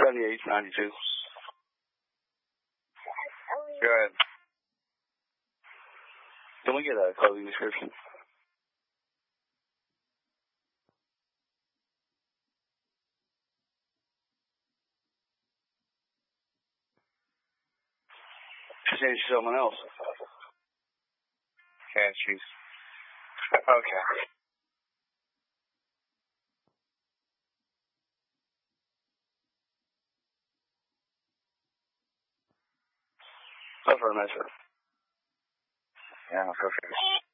7892. Good. Can we get a clothing description? She said she's someone else. Yeah, she's... Okay. Affirmative. Yeah, perfect.